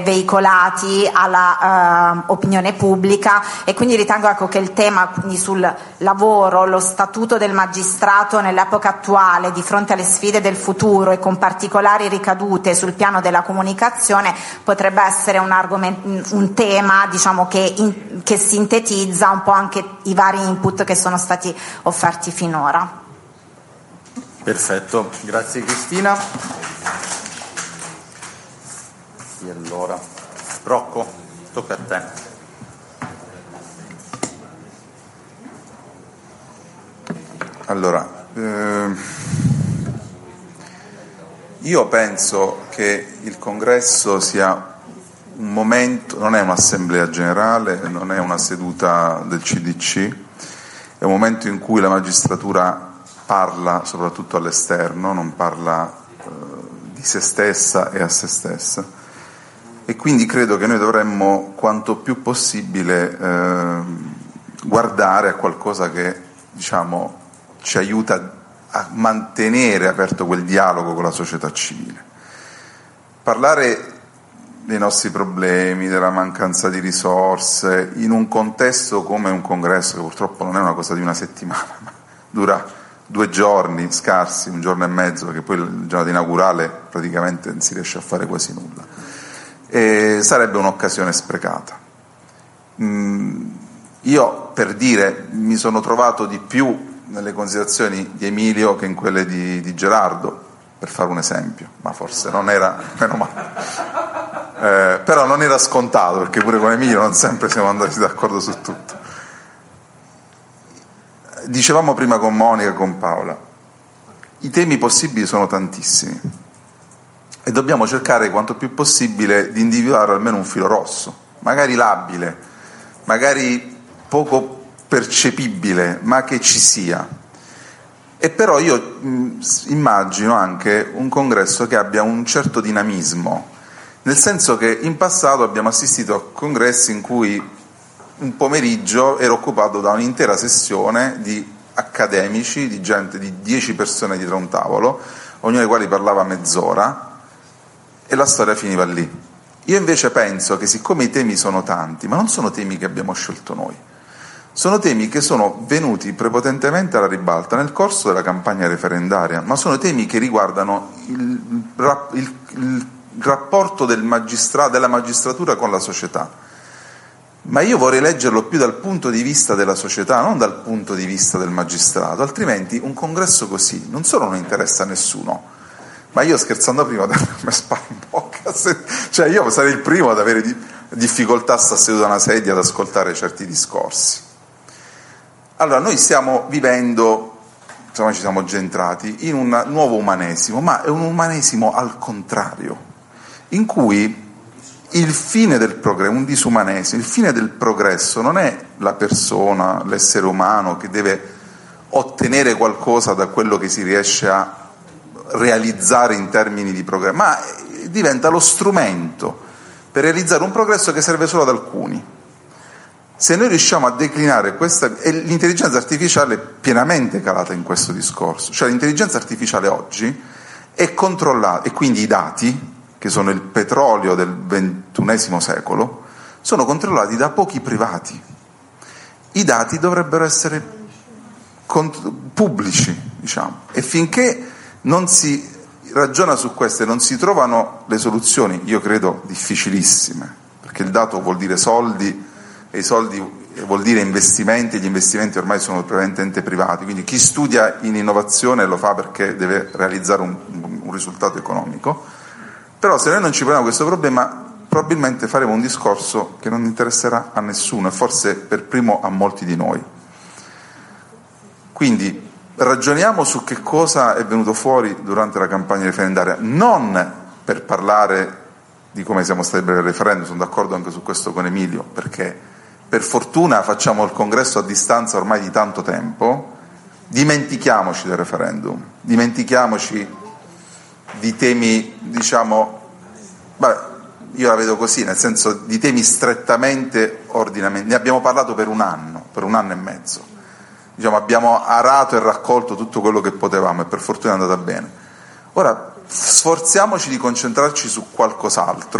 veicolati alla opinione pubblica, e quindi ritengo, ecco, che il tema quindi sul lavoro, lo statuto del magistrato nell'epoca attuale di fronte alle sfide del futuro e con particolari ricadute sul piano della comunicazione potrebbe essere un tema, diciamo, che sintetizza un po' anche i vari input che sono stati offerti finora. Perfetto, grazie Cristina. E allora, Rocco, tocca a te. Allora, io penso che il congresso sia un momento, non è un'assemblea generale, non è una seduta del CDC, è un momento in cui la magistratura parla soprattutto all'esterno, non parla di se stessa e a se stessa. E quindi credo che noi dovremmo quanto più possibile guardare a qualcosa che, diciamo, ci aiuta a mantenere aperto quel dialogo con la società civile. Parlare dei nostri problemi, della mancanza di risorse, in un contesto come un congresso, che purtroppo non è una cosa di una settimana, ma dura 2 giorni scarsi, 1 giorno e mezzo, perché poi il giorno inaugurale praticamente non si riesce a fare quasi nulla. E sarebbe un'occasione sprecata. Io, per dire, mi sono trovato di più nelle considerazioni di Emilio che in quelle di Gerardo, per fare un esempio, ma forse non era, meno male, però non era scontato, perché pure con Emilio non sempre siamo andati d'accordo su tutto. Dicevamo prima con Monica e con Paola, i temi possibili sono tantissimi e dobbiamo cercare quanto più possibile di individuare almeno un filo rosso, magari labile, magari poco percepibile, ma che ci sia. E però io immagino anche un congresso che abbia un certo dinamismo, nel senso che in passato abbiamo assistito a congressi in cui un pomeriggio era occupato da un'intera sessione di accademici, di gente, di 10 persone dietro a un tavolo, ognuno dei quali parlava mezz'ora, e la storia finiva lì. Io invece penso che, siccome i temi sono tanti, ma non sono temi che abbiamo scelto noi, sono temi che sono venuti prepotentemente alla ribalta nel corso della campagna referendaria, ma sono temi che riguardano il rapporto della magistratura con la società. Ma io vorrei leggerlo più dal punto di vista della società, non dal punto di vista del magistrato, altrimenti un congresso così non solo non interessa a nessuno, ma io, scherzando prima, mi sparo in bocca, cioè io sarei il primo ad avere difficoltà a stare seduto a una sedia ad ascoltare certi discorsi. Allora, noi stiamo vivendo, insomma, ci siamo già entrati in un nuovo umanesimo, ma è un umanesimo al contrario, in cui il fine del progresso, un disumanesimo, il fine del progresso non è la persona, l'essere umano che deve ottenere qualcosa da quello che si riesce a realizzare in termini di progresso, ma diventa lo strumento per realizzare un progresso che serve solo ad alcuni. Se noi riusciamo a declinare questa, e l'intelligenza artificiale è pienamente calata in questo discorso, cioè l'intelligenza artificiale oggi è controllata, e quindi i dati, che sono il petrolio del XXI secolo, sono controllati da pochi privati. I dati dovrebbero essere pubblici, diciamo, e finché non si ragiona su queste, non si trovano le soluzioni, io credo difficilissime, perché il dato vuol dire soldi, e i soldi vuol dire investimenti, e gli investimenti ormai sono prevalentemente privati, quindi chi studia in innovazione lo fa perché deve realizzare un risultato economico. Però se noi non ci poniamo questo problema, probabilmente faremo un discorso che non interesserà a nessuno, e forse per primo a molti di noi. Quindi ragioniamo su che cosa è venuto fuori durante la campagna referendaria, non per parlare di come siamo stati per il referendum, sono d'accordo anche su questo con Emilio, perché per fortuna facciamo il congresso a distanza ormai di tanto tempo, dimentichiamoci del referendum, dimentichiamoci di temi, diciamo, io la vedo così, nel senso di temi strettamente ordinamenti, ne abbiamo parlato per un anno e mezzo. Diciamo, abbiamo arato e raccolto tutto quello che potevamo e per fortuna è andata bene. Ora sforziamoci di concentrarci su qualcos'altro